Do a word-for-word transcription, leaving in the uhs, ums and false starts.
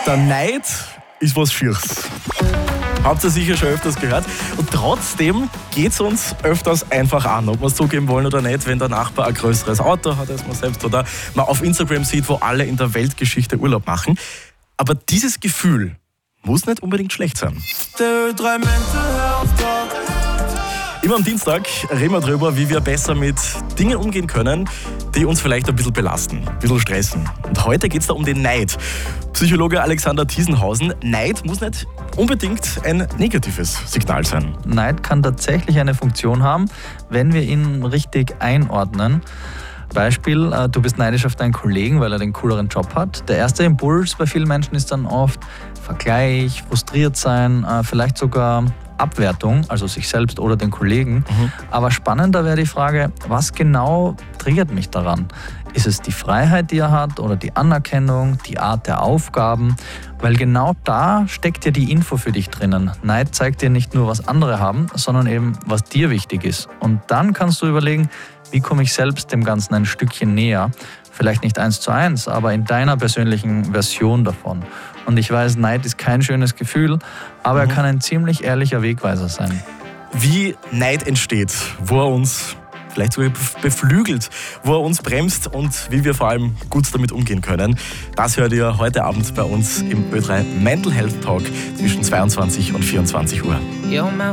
Der Neid ist was Schieres. Habt ihr sicher schon öfters gehört. Und trotzdem geht es uns öfters einfach an, ob wir es zugeben wollen oder nicht, wenn der Nachbar ein größeres Auto hat als man selbst oder man auf Instagram sieht, wo alle in der Weltgeschichte Urlaub machen. Aber dieses Gefühl muss nicht unbedingt schlecht sein. Immer am Dienstag reden wir darüber, wie wir besser mit Dingen umgehen können, die uns vielleicht ein bisschen belasten, ein bisschen stressen. Und heute geht es da um den Neid. Psychologe Alexander Tiesenhausen, Neid muss nicht unbedingt ein negatives Signal sein. Neid kann tatsächlich eine Funktion haben, wenn wir ihn richtig einordnen. Beispiel, du bist neidisch auf deinen Kollegen, weil er den cooleren Job hat. Der erste Impuls bei vielen Menschen ist dann oft Vergleich, frustriert sein, vielleicht sogar Abwertung, also sich selbst oder den Kollegen. Mhm. Aber spannender wäre die Frage, was genau triggert mich daran? Ist es die Freiheit, die er hat oder die Anerkennung, die Art der Aufgaben? Weil genau da steckt ja die Info für dich drinnen. Neid zeigt dir nicht nur, was andere haben, sondern eben, was dir wichtig ist. Und dann kannst du überlegen, wie komme ich selbst dem Ganzen ein Stückchen näher? Vielleicht nicht eins zu eins, aber in deiner persönlichen Version davon. Und ich weiß, Neid ist kein schönes Gefühl, aber mhm. er kann ein ziemlich ehrlicher Wegweiser sein. Wie Neid entsteht, wo er uns vielleicht sogar beflügelt, wo er uns bremst und wie wir vor allem gut damit umgehen können, das hört ihr heute Abend bei uns im Ö drei Mental Health Talk zwischen zweiundzwanzig und vierundzwanzig Uhr.